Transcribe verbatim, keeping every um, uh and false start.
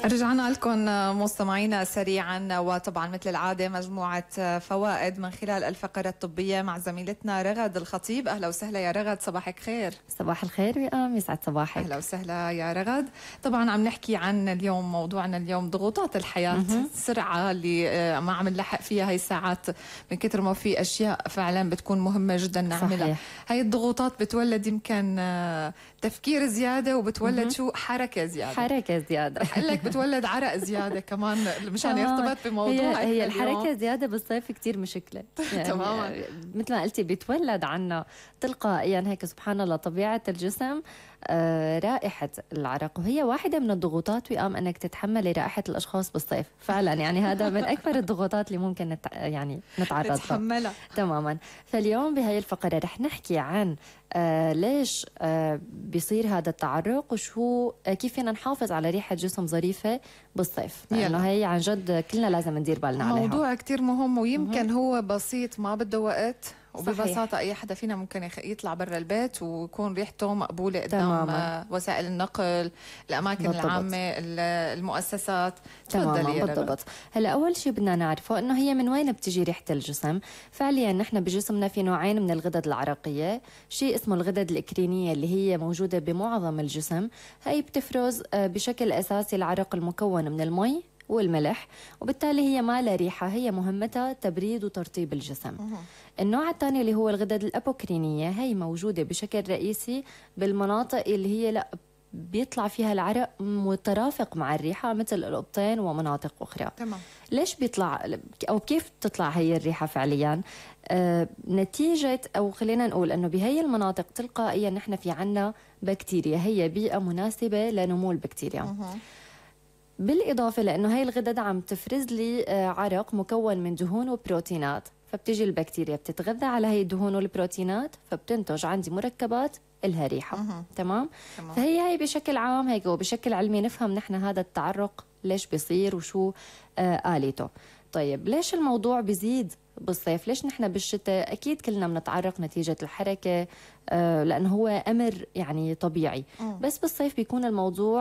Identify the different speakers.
Speaker 1: رجعنا لكم مستمعينا سريعا، وطبعا مثل العادة مجموعة فوائد من خلال الفقرة الطبية مع زميلتنا رغد الخطيب. أهلا وسهلا يا رغد، صباحك خير.
Speaker 2: صباح الخير وئام، يسعد صباحك.
Speaker 1: أهلا وسهلا يا رغد. طبعا عم نحكي عن اليوم، موضوعنا اليوم ضغوطات الحياة، مه. السرعة اللي ما عم نلحق فيها هاي الساعات من كتر ما في أشياء فعلا بتكون مهمة جدا نعملها. هاي الضغوطات بتولد يمكن تفكير زيادة، وبتولد مه. شو حركة زيادة
Speaker 2: حركة زيادة
Speaker 1: رح أقول لك بتولد عرق زيادة كمان مشان يرتبط بموضوع.
Speaker 2: هي, هي الحركة زيادة بالصيف كتير مشكلة يعني تماما مثل ما قلتي بيتولد عنا تلقائيا هيك سبحان الله طبيعة الجسم آه رائحة العرق، وهي واحدة من الضغوطات وئام أنك تتحملي رائحة الأشخاص بالصيف فعلا. يعني هذا من أكبر الضغوطات اللي ممكن نت... يعني نتعرض
Speaker 1: نتحملها
Speaker 2: تماما. فاليوم بهاي الفقرة رح نحكي عن آه ليش آه بيصير هذا التعرق، وشو آه كيف فينا نحافظ على ريحة جسم ظريفة بالصيف، لأنه هي عن جد كلنا لازم ندير بالنا عليها.
Speaker 1: موضوع كتير مهم، ويمكن مم. هو بسيط ما بده وقت، وببساطة أي حدا فينا ممكن يطلع برا البيت ويكون ريحته مقبولة قدام تماما. وسائل النقل، الأماكن بالضبط. العامة، المؤسسات.
Speaker 2: تماما بالضبط. هلا أول شيء بدنا نعرفه إنه هي من وين بتجي ريحة الجسم. فعليا نحن بجسمنا في نوعين من الغدد العرقية، شيء اسمه الغدد الإكرينية اللي هي موجودة بمعظم الجسم. هي بتفرز بشكل أساسي العرق المكون من المي والملح، وبالتالي هي ما لها ريحة، هي مهمتها تبريد وترطيب الجسم. النوع الثاني اللي هو الغدد الأبوكرينية، هي موجودة بشكل رئيسي بالمناطق اللي هي لا بيطلع فيها العرق مترافق مع الريحة، مثل الأبطين ومناطق أخرى.
Speaker 1: تمام.
Speaker 2: ليش بيطلع أو كيف بتطلع هي الريحة فعليا؟ آه نتيجة أو خلينا نقول أنه بهي المناطق تلقائيا نحن في عنا بكتيريا، هي بيئة مناسبة لنمو البكتيريا. مه. بالإضافة لأنه هاي الغدد عم تفرز لي عرق مكون من دهون وبروتينات، فبتجي البكتيريا بتتغذى على هاي الدهون والبروتينات، فبتنتج عندي مركبات إلها ريحة. مه. تمام؟ تمام. فهي هاي بشكل عام هيك وبشكل علمي نفهم نحن هذا التعرق ليش بيصير وشو آه آليته. طيب ليش الموضوع بيزيد بالصيف؟ ليش نحن بالشتاء أكيد كلنا بنتعرق نتيجة الحركة آه لأنه هو أمر يعني طبيعي. مه. بس بالصيف بيكون الموضوع